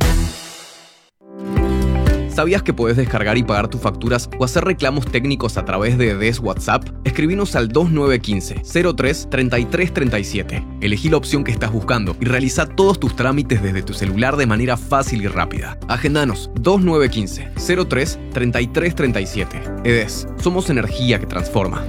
¿Sabías que podés descargar y pagar tus facturas o hacer reclamos técnicos a través de D E S WhatsApp? Escribinos al dos nueve uno cinco, cero tres, treinta y tres treinta y siete. Elegí la opción que estás buscando y realiza todos tus trámites desde tu celular de manera fácil y rápida. Agendanos dos nueve uno cinco, cero tres, treinta y tres treinta y siete. E D E S, somos energía que transforma.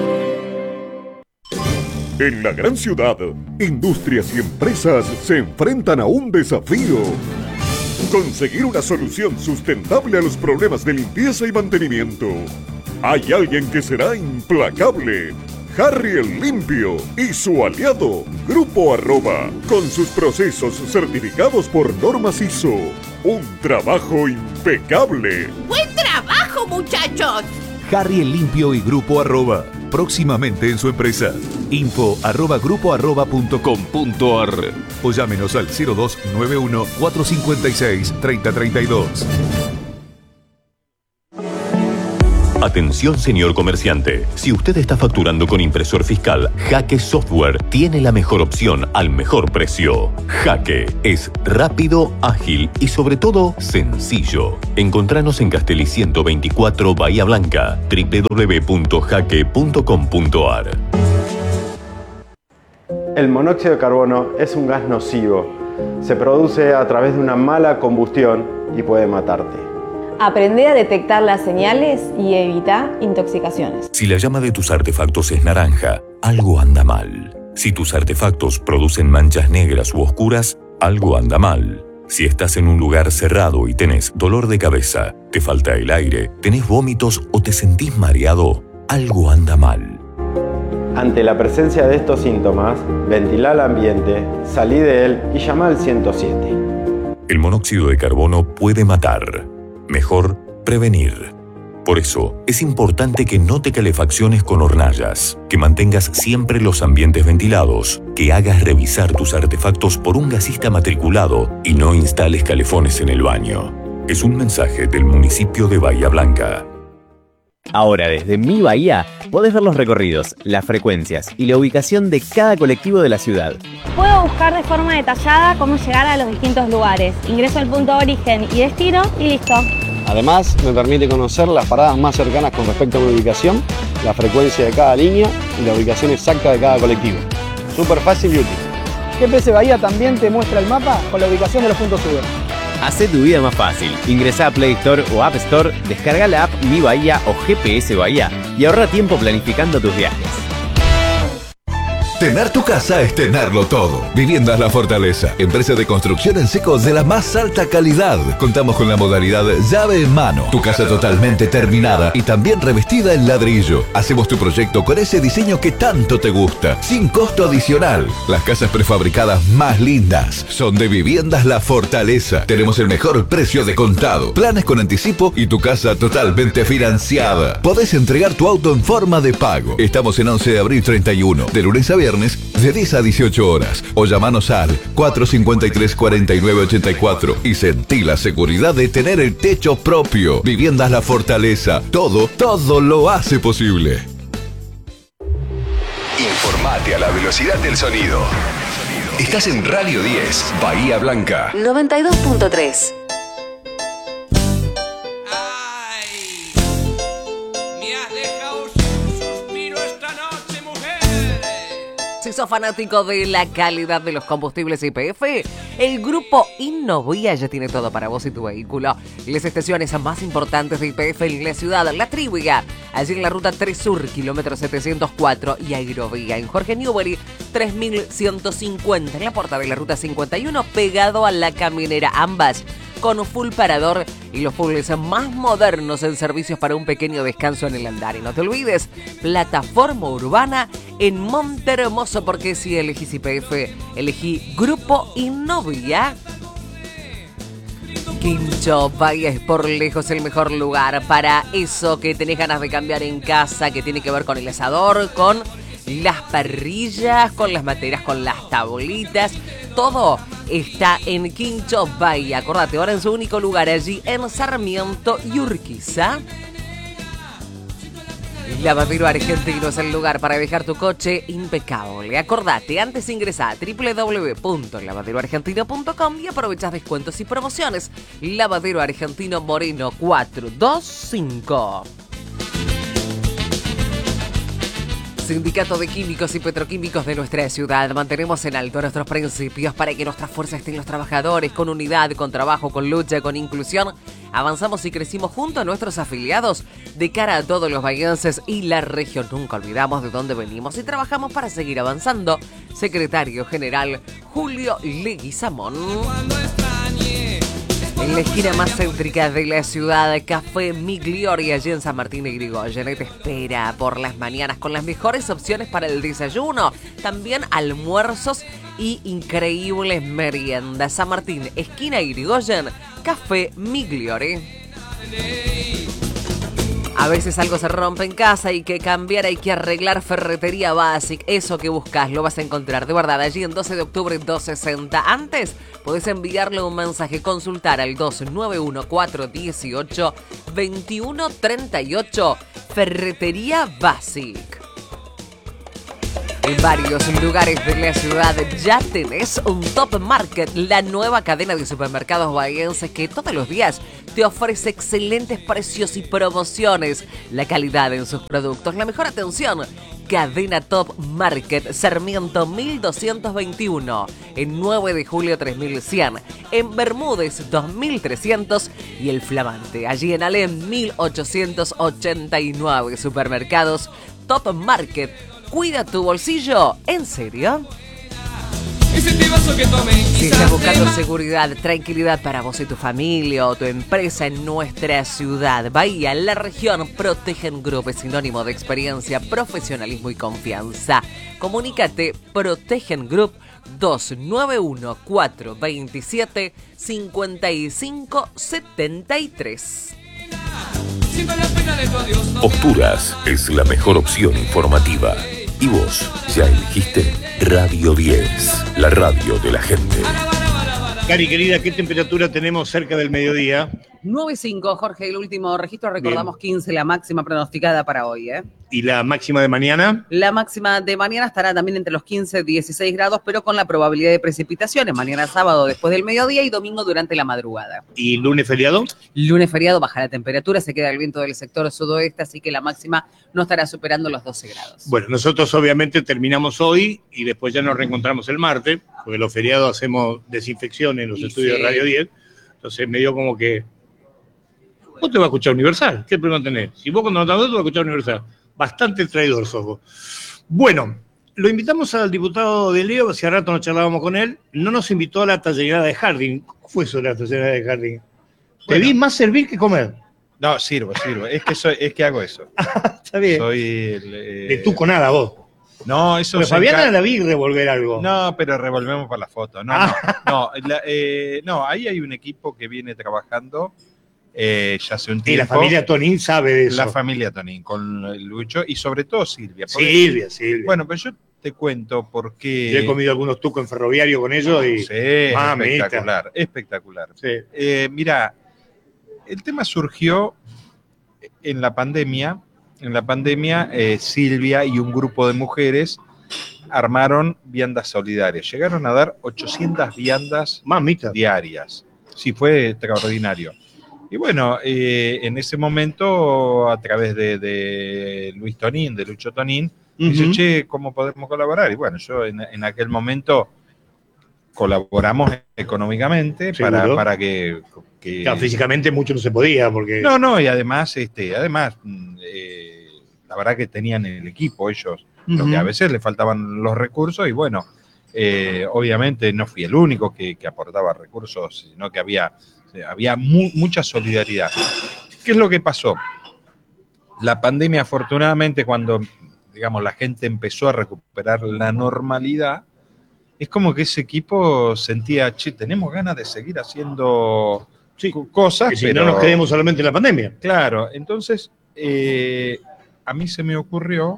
En la gran ciudad, industrias y empresas se enfrentan a un desafío. Conseguir una solución sustentable a los problemas de limpieza y mantenimiento. Hay alguien que será implacable. Harry el Limpio y su aliado, Grupo Arroba, con sus procesos certificados por normas I S O. Un trabajo impecable. ¡Buen trabajo, muchachos! Harry el Limpio y Grupo Arroba, próximamente en su empresa. Info arroba grupo arroba punto com punto ar o llámenos al cero dos nueve uno, cuatro cinco seis, tres cero tres dos. Atención, señor comerciante. Si usted está facturando con impresor fiscal, Jaque Software tiene la mejor opción al mejor precio. Jaque es rápido, ágil y sobre todo sencillo. Encontranos en Castelli ciento veinticuatro, Bahía Blanca, doble u doble u doble u punto jaque punto com punto ar. El monóxido de carbono es un gas nocivo. Se produce a través de una mala combustión y puede matarte. Aprende a detectar las señales y evita intoxicaciones. Si la llama de tus artefactos es naranja, algo anda mal. Si tus artefactos producen manchas negras u oscuras, algo anda mal. Si estás en un lugar cerrado y tenés dolor de cabeza, te falta el aire, tenés vómitos o te sentís mareado, algo anda mal. Ante la presencia de estos síntomas, ventila el ambiente, salí de él y llama al ciento siete. El monóxido de carbono puede matar. Mejor prevenir. Por eso, es importante que no te calefacciones con hornallas, que mantengas siempre los ambientes ventilados, que hagas revisar tus artefactos por un gasista matriculado y no instales calefones en el baño. Es un mensaje del municipio de Bahía Blanca. Ahora desde Mi Bahía podés ver los recorridos, las frecuencias y la ubicación de cada colectivo de la ciudad. Puedo buscar de forma detallada cómo llegar a los distintos lugares. Ingreso al punto de origen y destino y listo. Además, me permite conocer las paradas más cercanas con respecto a mi ubicación, la frecuencia de cada línea y la ubicación exacta de cada colectivo. Súper fácil y útil. G P S Bahía también te muestra el mapa con la ubicación de los puntos Uber. Hacé tu vida más fácil. Ingresá a Play Store o App Store, descarga la app Mi Bahía o G P S Bahía y ahorra tiempo planificando tus viajes. Tener tu casa es tenerlo todo. Viviendas La Fortaleza, empresa de construcción en seco de la más alta calidad. Contamos con la modalidad llave en mano. Tu casa totalmente terminada y también revestida en ladrillo. Hacemos tu proyecto con ese diseño que tanto te gusta, sin costo adicional. Las casas prefabricadas más lindas son de Viviendas La Fortaleza. Tenemos el mejor precio de contado, planes con anticipo y tu casa totalmente financiada. Podés entregar tu auto en forma de pago. Estamos en once de abril treinta y uno, de lunes a viernes, de diez a dieciocho horas, o llamanos al cuatro cinco tres, cuatro nueve ocho cuatro y sentí la seguridad de tener el techo propio. Viviendas La Fortaleza, todo, todo lo hace posible. Informate a la velocidad del sonido. Estás en Radio diez, Bahía Blanca. noventa y dos punto tres. Si sos fanático de la calidad de los combustibles Y P F, el grupo Innovia ya tiene todo para vos y tu vehículo. Las estaciones más importantes de Y P F en la ciudad, La Trívia, allí en la ruta tres Sur, kilómetro setecientos cuatro, y Aerovía, en Jorge Newbery, tres mil ciento cincuenta, en la puerta de la ruta cincuenta y uno, pegado a la caminera, ambas con full parador y los fulls más modernos en servicios para un pequeño descanso en el andar. Y no te olvides, plataforma urbana en Montehermoso, porque si elegís Y P F, elegí Grupo Innovia. Quincho Bahía es por lejos el mejor lugar para eso que tenés ganas de cambiar en casa, que tiene que ver con el asador, con las parrillas, con las materas, con las tablitas. Todo está en Quincho Bahía. Acordate, ahora en su único lugar, allí en Sarmiento y Urquiza. Lavadero Argentino es el lugar para dejar tu coche impecable. Acordate, antes ingresa a doble u doble u doble u punto lavadero argentino punto com y aprovechás descuentos y promociones. Lavadero Argentino Moreno cuatrocientos veinticinco. Sindicato de Químicos y Petroquímicos de nuestra ciudad. Mantenemos en alto nuestros principios para que nuestra fuerza esté en los trabajadores, con unidad, con trabajo, con lucha, con inclusión. Avanzamos y crecimos junto a nuestros afiliados de cara a todos los bahienses y la región. Nunca olvidamos de dónde venimos y trabajamos para seguir avanzando. Secretario General Julio Leguizamón. En la esquina más céntrica de la ciudad, Café Migliori, allí en San Martín y Grigoyen, te espera por las mañanas con las mejores opciones para el desayuno, también almuerzos y increíbles meriendas. San Martín, esquina Irigoyen, Café Migliori. A veces algo se rompe en casa, hay que cambiar, hay que arreglar. Ferretería Basic, eso que buscas lo vas a encontrar de verdad allí en doce de octubre doscientos sesenta. Antes podés enviarle un mensaje, consultar al dos nueve uno cuatro uno ocho dos uno tres ocho. Ferretería Basic. En varios lugares de la ciudad ya tenés un Top Market, la nueva cadena de supermercados bahienses que todos los días te ofrece excelentes precios y promociones. La calidad en sus productos, la mejor atención. Cadena Top Market, Sarmiento mil doscientos veintiuno, en nueve de julio tres mil cien, en Bermúdez dos mil trescientos y El Flamante, allí en Alem mil ochocientos ochenta y nueve. Supermercados Top Market. Cuida tu bolsillo, ¿en serio? Si estás buscando seguridad, tranquilidad para vos y tu familia o tu empresa en nuestra ciudad, Bahía, la región, Protegen Group es sinónimo de experiencia, profesionalismo y confianza. Comunícate, Protegen Group dos nueve uno cuatro dos siete cinco cinco siete tres. Posturas es la mejor opción informativa. Y vos, ¿ya elegiste? Radio diez, la radio de la gente. Cari, querida, ¿qué temperatura tenemos cerca del mediodía? nueve cinco, Jorge, el último registro, recordamos bien. quince, la máxima pronosticada para hoy, ¿eh? ¿Y la máxima de mañana? La máxima de mañana estará también entre los quince y dieciséis grados, pero con la probabilidad de precipitaciones. Mañana sábado después del mediodía y domingo durante la madrugada. ¿Y lunes feriado? Lunes feriado baja la temperatura, se queda el viento del sector sudoeste, así que la máxima no estará superando los doce grados. Bueno, nosotros obviamente terminamos hoy y después ya nos reencontramos el martes, porque los feriados hacemos desinfección en los y estudios sí. de Radio diez. Entonces me dio como que... Vos te vas a escuchar Universal, ¿qué problema tenés? Si vos cuando no te vas a escuchar Universal. Bastante traidor sos vos. Bueno, lo invitamos al diputado de Leo, hace rato no charlábamos con él, no nos invitó a la tallerada de Harding. ¿Cómo fue eso de la tallerada de Harding? Bueno, te vi más servir que comer. No, sirvo, sirvo. Es que soy, es que hago eso. Está bien. Soy el, eh... de tú con nada, vos. No, eso Pero Fabiana encar... la vi revolver algo. No, pero revolvemos para la foto. No, ah. no, no, la, eh, no, ahí hay un equipo que viene trabajando eh, ya hace un tiempo. Y la familia Tonín sabe de eso. La familia Tonín, con Lucho y sobre todo Silvia. Silvia, Silvia. Bueno, pero yo te cuento porque... Yo he comido algunos tucos en Ferroviario con ellos y... Sí, espectacular, espectacular. Sí. Eh, mira, el tema surgió en la pandemia. En la pandemia, eh, Silvia y un grupo de mujeres armaron viandas solidarias. Llegaron a dar ochocientas viandas Mamita. diarias. Sí, fue extraordinario. Y bueno, eh, en ese momento, a través de, de Luis Tonín, de Lucho Tonín, uh-huh. dice, che, ¿cómo podemos colaborar? Y bueno, yo en, en aquel momento colaboramos económicamente para, para que... que... Claro, físicamente mucho no se podía, porque... No, no, y además, este, además... Eh, la verdad que tenían el equipo ellos, uh-huh. lo que a veces les faltaban los recursos y bueno, eh, obviamente no fui el único que, que aportaba recursos, sino que había, había mu- mucha solidaridad. ¿Qué es lo que pasó? La pandemia, afortunadamente, cuando digamos la gente empezó a recuperar la normalidad, es como que ese equipo sentía, che, tenemos ganas de seguir haciendo sí, cosas. Que si pero no nos quedemos solamente en la pandemia. Claro, entonces... Eh, a mí se me ocurrió,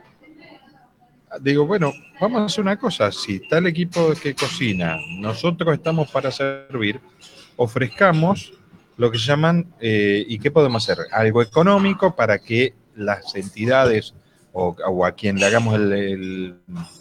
digo, bueno, vamos a hacer una cosa, si está el equipo que cocina, nosotros estamos para servir, ofrezcamos lo que llaman, eh, ¿y qué podemos hacer? Algo económico para que las entidades o, o a quien le hagamos el, el,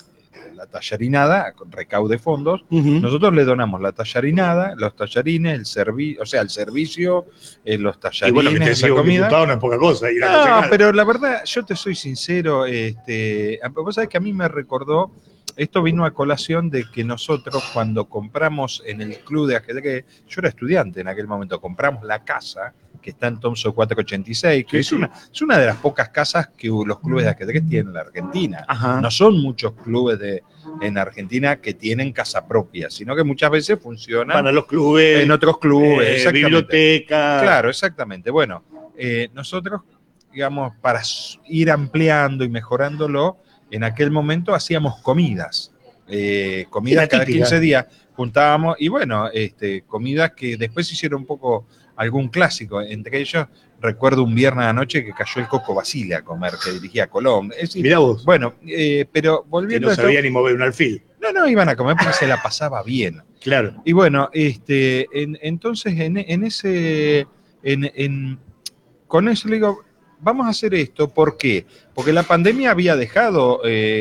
la tallarinada, recaude fondos, uh-huh. nosotros le donamos la tallarinada, los tallarines, el servicio, o sea, el servicio, eh, los tallarines, y bueno, que te la comida. No es poca cosa. Y la no, cosa pero la verdad, yo te soy sincero, este, vos sabés que a mí me recordó, esto vino a colación de que nosotros cuando compramos en el club de ajedrez, yo era estudiante en aquel momento, compramos la casa, que está en Thompson cuatrocientos ochenta y seis, que sí, es, sí. Una, es una de las pocas casas que los clubes de ajedrez tienen en la Argentina. Ajá. No son muchos clubes de, en Argentina que tienen casa propia, sino que muchas veces funcionan para los clubes, en otros clubes, eh, bibliotecas. Claro, exactamente. Bueno, eh, nosotros, digamos, para ir ampliando y mejorándolo, en aquel momento hacíamos comidas, eh, comidas cada quince días, juntábamos, y bueno, este, comidas que después hicieron un poco algún clásico, entre ellos recuerdo un viernes a la noche que cayó el Coco Basile a comer, que dirigía Colón. Es decir, mirá vos. Bueno, eh, pero volviendo que no a esto, sabía ni mover un alfil. No, no, iban a comer porque se la pasaba bien. Claro. Y bueno, este, en, entonces en, en ese, en, en, con eso le digo, vamos a hacer esto, ¿por qué? Porque la pandemia había dejado,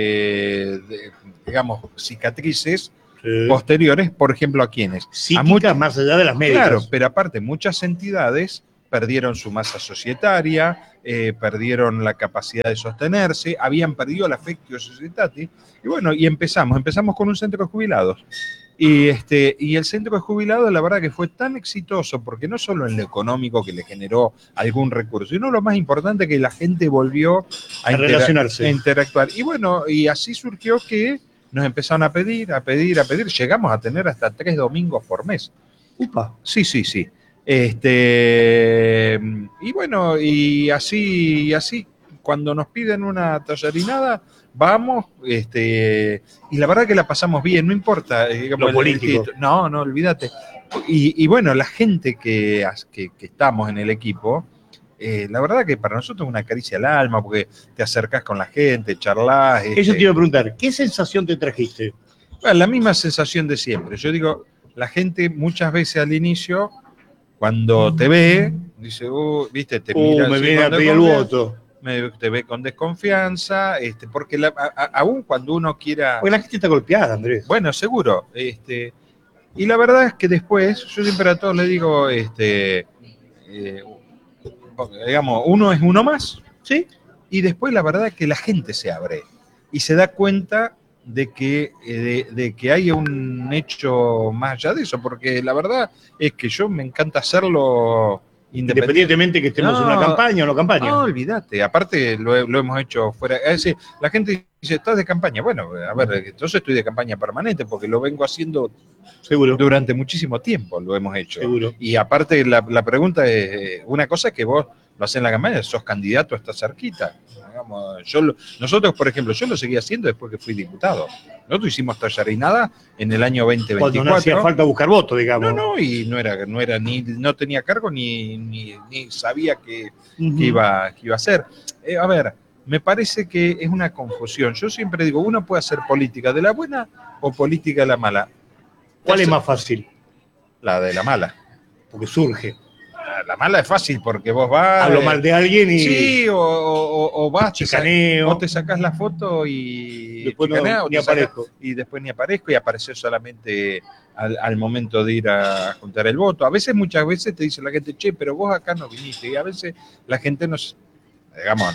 eh, de, digamos, cicatrices sí. posteriores, por ejemplo, ¿a quiénes? Psíquicas, a muchas, más allá de las médicas. Claro, pero aparte muchas entidades perdieron su masa societaria, eh, perdieron la capacidad de sostenerse, habían perdido la affectio societatis, y bueno, y empezamos, empezamos con un centro de jubilados. Y, este, y el centro de jubilados, la verdad que fue tan exitoso, porque no solo en lo económico que le generó algún recurso, sino lo más importante que la gente volvió a, a intera- relacionarse, a interactuar. Y bueno, y así surgió que nos empezaron a pedir, a pedir, a pedir, llegamos a tener hasta tres domingos por mes. Upa. Sí, sí, sí. Este, y bueno, y así, y así, cuando nos piden una tallarinada, vamos, este, y la verdad que la pasamos bien, no importa. Digamos, lo político. El, no, no, olvídate. Y, y bueno, la gente que, que, que estamos en el equipo, eh, la verdad que para nosotros es una caricia al alma, porque te acercás con la gente, charlás. Eso este, te iba a preguntar, ¿qué sensación te trajiste? Bueno, la misma sensación de siempre. Yo digo, la gente muchas veces al inicio, cuando te ve, dice, uh, viste, te Uh, mira. me así viene con a pedir el desconfianza, voto. me- te ve con desconfianza, este, porque la- a- a- aún cuando uno quiera. Porque la gente está golpeada, Andrés. Bueno, seguro. Este, y la verdad es que después, yo siempre a todos les digo, este, eh, digamos, uno es uno más, ¿sí? Y después la verdad es que la gente se abre y se da cuenta de que, eh, de, de que hay un hecho más allá de eso, porque la verdad es que yo me encanta hacerlo Independientemente que estemos en una campaña o no campaña. No, olvídate. Aparte lo, he- lo hemos hecho fuera. Es decir, la gente dice, ¿estás de campaña? Bueno, a ver, entonces estoy de campaña permanente porque lo vengo haciendo Seguro. durante muchísimo tiempo, lo hemos hecho. Seguro. Y aparte la, la pregunta es, eh, una cosa es que vos lo haces en la campaña, sos candidato, estás cerquita. Digamos, yo lo- nosotros, por ejemplo, yo lo seguí haciendo después que fui diputado. Nosotros hicimos Tallarinada en el año veinte veinticuatro. Cuando no hacía falta buscar votos, digamos. No, no, y no era, no era ni, no tenía cargo ni, ni, ni sabía que, Ujú. que iba, que iba a hacer. Eh, a ver, me parece que es una confusión. Yo siempre digo, uno puede hacer política de la buena o política de la mala. ¿Cuál es más fácil? La de la mala. Porque surge. La mala es fácil porque vos vas. Hablo eh, mal de alguien y. Sí, o, o, o vas, te sa- Chicaneo. vos te sacás la foto y. Después no- chicaneás, o ni te sacás- aparezco. y después ni aparezco y apareció solamente al, al momento de ir a juntar el voto. A veces, muchas veces te dice la gente, che, pero vos acá no viniste. Y a veces la gente nos, digamos,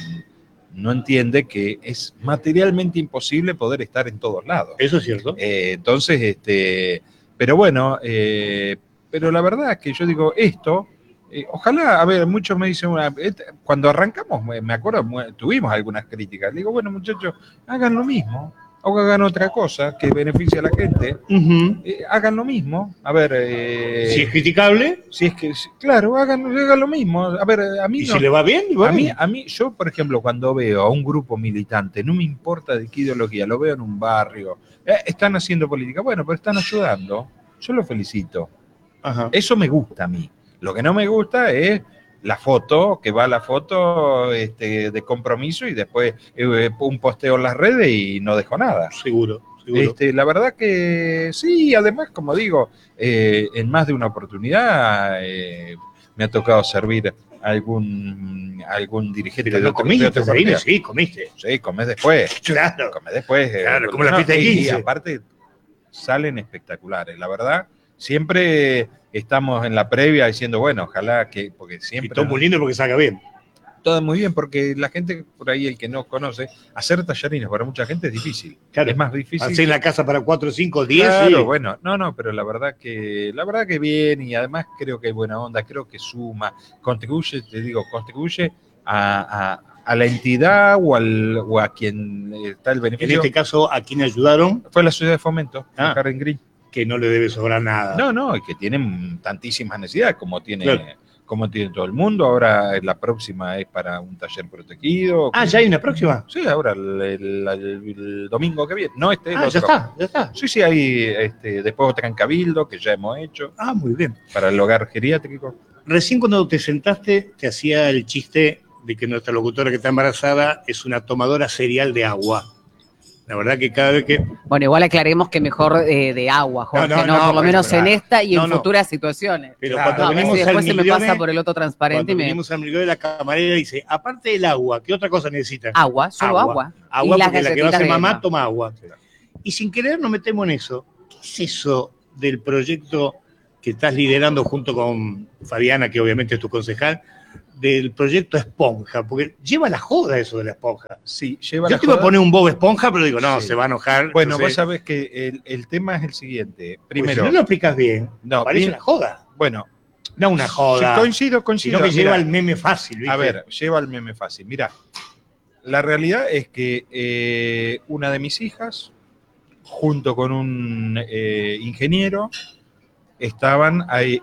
no entiende que es materialmente imposible poder estar en todos lados. Eso es cierto. Eh, entonces, este, pero bueno, eh, pero la verdad es que yo digo esto, eh, ojalá, a ver, muchos me dicen, una, este, cuando arrancamos, me, me acuerdo, mu- tuvimos algunas críticas. Le digo, bueno, muchachos, hagan lo mismo, o hagan otra cosa que beneficie a la gente, eh, hagan lo mismo. A ver, eh, Si es criticable. si es que, si- claro, hagan, hagan lo mismo. A ver, a mí Y no- si le va bien, le va a mí, bien. a mí, yo, por ejemplo, cuando veo a un grupo militante, no me importa de qué ideología, lo veo en un barrio, eh, están haciendo política, bueno, pero están ayudando, yo los felicito. Eso me gusta a mí. Lo que no me gusta es la foto, que va la foto este, de compromiso y después eh, un posteo en las redes y no dejo nada. Seguro, seguro. Este, la verdad que sí, además, como digo, eh, en más de una oportunidad eh, me ha tocado servir a algún, a algún dirigente Pero de no otro, comiste, de otro Cesarini, partido. sí, comiste. Sí, comés después. Claro. Comés después. eh, Claro, como la no, fiesta de y- y quince. aparte salen espectaculares, la verdad. Siempre estamos en la previa diciendo, bueno, ojalá que, porque siempre... Y todo muy lindo porque salga bien. Todo muy bien, porque la gente por ahí, el que no conoce, hacer tallarines para mucha gente es difícil. Claro. Es más difícil. Hacer la casa para cuatro, cinco, diez. Claro, sí. bueno, no, no, pero la verdad que, la verdad que bien, y además creo que hay buena onda, creo que suma, contribuye, te digo, contribuye a, a- a la entidad o, al, o a quien está el En beneficio. este caso, ¿a quién ayudaron? Fue la Sociedad de Fomento, Ah. Karen Green. Que no le debe sobrar nada. No, no, y que tienen tantísimas necesidades como tiene, Claro. como tiene todo el mundo. Ahora la próxima es para un taller protegido. Ah, ¿ya hay una próxima? Sí, ahora el, el- el- el domingo que viene. No, este el Ah, ya otro. está, ya está. Sí, sí, hay este, después otra en Cabildo que ya hemos hecho Ah, muy bien. para el hogar geriátrico. Recién cuando te sentaste, te hacía el chiste de que nuestra locutora que está embarazada es una tomadora serial de agua. La verdad que cada vez que... Bueno, igual aclaremos que mejor eh, de agua, Jorge, No, ¿no? no, no, por lo bueno, menos claro. en esta y No, en no. futuras situaciones. Pero No, cuando a ver venimos si al después se me Migliore, pasa por el otro transparente Cuando y me... venimos al Migliore, la camarera dice, aparte del agua, ¿qué otra cosa necesita? Agua, solo agua. Agua, Y las porque la que va a galletitas ser de mamá Emma. toma agua. Y sin querer nos metemos en eso. ¿Qué es eso del proyecto que estás liderando junto con Fabiana, que obviamente es tu concejal, del proyecto Esponja? Porque lleva la joda eso de la esponja. Sí, lleva Yo la te iba a joda. poner un Bob Esponja, pero digo, no, Sí. se va a enojar. Bueno, entonces- vos sabés que el, el tema es el siguiente. Porque Primero, si no lo explicas bien, no, parece bien- una joda. bueno, No una joda. sí, coincido, coincido. Sino que Mirá, lleva el meme fácil, ¿viste? A ver, lleva el meme fácil. Mira, la realidad es que eh, una de mis hijas, junto con un eh, ingeniero, estaban ahí,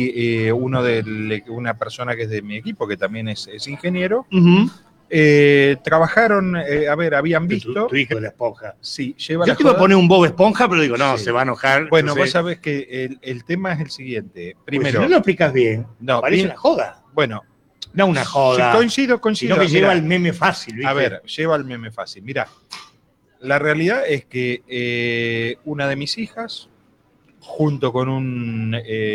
y eh, uno de una persona que es de mi equipo, que también es, es ingeniero, Ujú. eh, trabajaron, eh, a ver, habían Tu- visto. Tu hija de la esponja. Sí, lleva Yo la te iba a joda. poner un Bob Esponja, pero digo, no, Sí. se va a enojar. Bueno, entonces- vos sabés que el, el tema es el siguiente. porque Primero, si no lo explicas bien, no, parece bien- una joda. bueno, No una joda. Sí, coincido, coincido. Sino que lleva Mira, el meme fácil, ¿viste? A ver, lleva el meme fácil. Mira, la realidad es que eh, una de mis hijas, junto con un... eh,